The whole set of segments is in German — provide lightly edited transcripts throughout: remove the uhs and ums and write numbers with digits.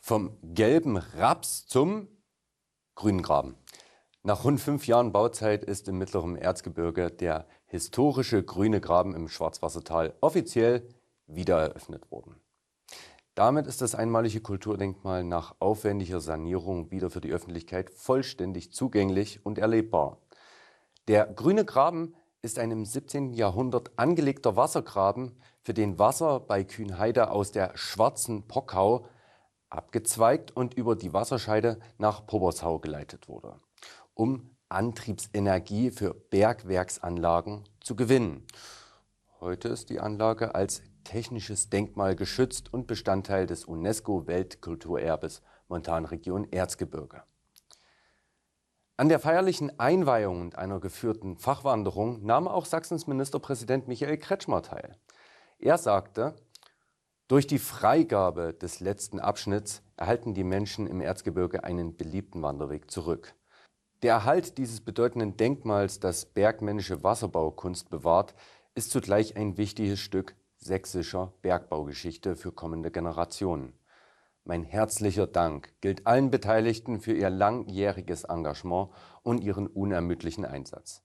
Vom gelben Raps zum grünen Graben. Nach rund 5 Jahren Bauzeit ist im mittleren Erzgebirge der historische grüne Graben im Schwarzwassertal offiziell wiedereröffnet worden. Damit ist das einmalige Kulturdenkmal nach aufwendiger Sanierung wieder für die Öffentlichkeit vollständig zugänglich und erlebbar. Der grüne Graben ist ein im 17. Jahrhundert angelegter Wassergraben, für den Wasser bei Kühnheide aus der Schwarzen Pockau abgezweigt und über die Wasserscheide nach Pobershau geleitet wurde, um Antriebsenergie für Bergwerksanlagen zu gewinnen. Heute ist die Anlage als technisches Denkmal geschützt und Bestandteil des UNESCO-Weltkulturerbes Montanregion Erzgebirge. An der feierlichen Einweihung und einer geführten Fachwanderung nahm auch Sachsens Ministerpräsident Michael Kretschmer teil. Er sagte: Durch die Freigabe des letzten Abschnitts erhalten die Menschen im Erzgebirge einen beliebten Wanderweg zurück. Der Erhalt dieses bedeutenden Denkmals, das bergmännische Wasserbaukunst bewahrt, ist zugleich ein wichtiges Stück sächsischer Bergbaugeschichte für kommende Generationen. Mein herzlicher Dank gilt allen Beteiligten für ihr langjähriges Engagement und ihren unermüdlichen Einsatz.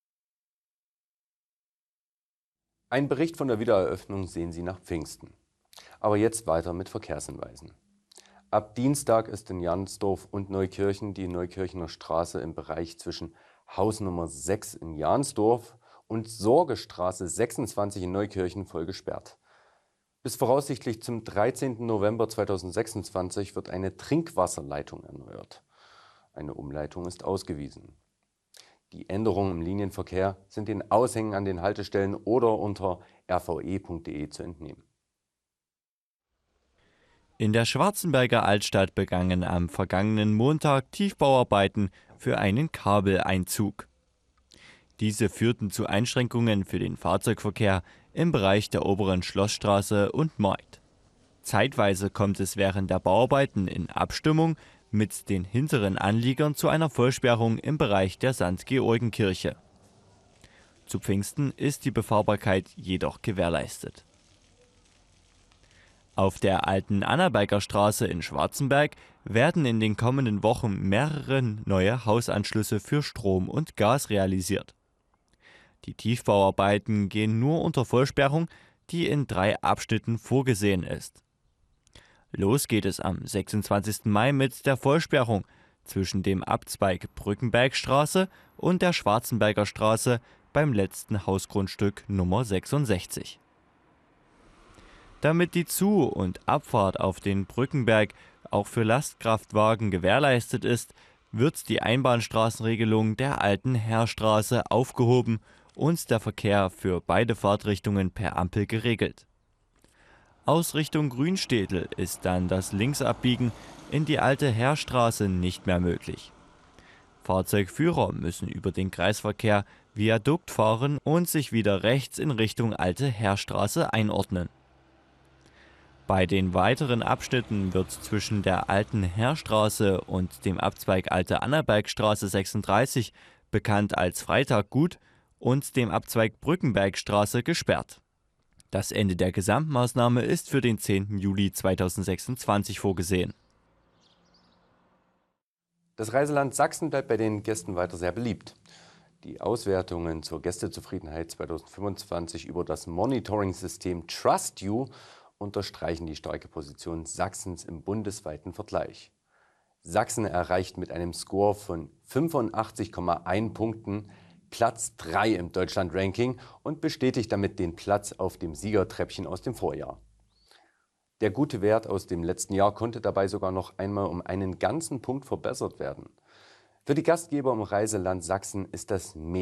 Ein Bericht von der Wiedereröffnung sehen Sie nach Pfingsten. Aber jetzt weiter mit Verkehrshinweisen. Ab Dienstag ist in Jansdorf und Neukirchen die Neukirchener Straße im Bereich zwischen Hausnummer 6 in Jansdorf und Sorgestraße 26 in Neukirchen voll gesperrt. Bis voraussichtlich zum 13. November 2026 wird eine Trinkwasserleitung erneuert. Eine Umleitung ist ausgewiesen. Die Änderungen im Linienverkehr sind den Aushängen an den Haltestellen oder unter rve.de zu entnehmen. In der Schwarzenberger Altstadt begannen am vergangenen Montag Tiefbauarbeiten für einen Kabeleinzug. Diese führten zu Einschränkungen für den Fahrzeugverkehr im Bereich der oberen Schlossstraße und Markt. Zeitweise kommt es während der Bauarbeiten in Abstimmung mit den hinteren Anliegern zu einer Vollsperrung im Bereich der St. Georgenkirche. Zu Pfingsten ist die Befahrbarkeit jedoch gewährleistet. Auf der alten Annaberger Straße in Schwarzenberg werden in den kommenden Wochen mehrere neue Hausanschlüsse für Strom und Gas realisiert. Die Tiefbauarbeiten gehen nur unter Vollsperrung, die in 3 Abschnitten vorgesehen ist. Los geht es am 26. Mai mit der Vollsperrung zwischen dem Abzweig Brückenbergstraße und der Schwarzenberger Straße beim letzten Hausgrundstück Nummer 66. Damit die Zu- und Abfahrt auf den Brückenberg auch für Lastkraftwagen gewährleistet ist, wird die Einbahnstraßenregelung der alten Heerstraße aufgehoben und der Verkehr für beide Fahrtrichtungen per Ampel geregelt. Aus Richtung Grünstädtel ist dann das Linksabbiegen in die alte Heerstraße nicht mehr möglich. Fahrzeugführer müssen über den Kreisverkehr Viadukt fahren und sich wieder rechts in Richtung alte Heerstraße einordnen. Bei den weiteren Abschnitten wird zwischen der alten Heerstraße und dem Abzweig Alte Annabergstraße 36, bekannt als Freitaggut, und dem Abzweig Brückenbergstraße gesperrt. Das Ende der Gesamtmaßnahme ist für den 10. Juli 2026 vorgesehen. Das Reiseland Sachsen bleibt bei den Gästen weiter sehr beliebt. Die Auswertungen zur Gästezufriedenheit 2025 über das Monitoring-System TrustYou unterstreichen die starke Position Sachsens im bundesweiten Vergleich. Sachsen erreicht mit einem Score von 85,1 Punkten Platz 3 im Deutschland-Ranking und bestätigt damit den Platz auf dem Siegertreppchen aus dem Vorjahr. Der gute Wert aus dem letzten Jahr konnte dabei sogar noch einmal um einen ganzen Punkt verbessert werden. Für die Gastgeber im Reiseland Sachsen ist das mehr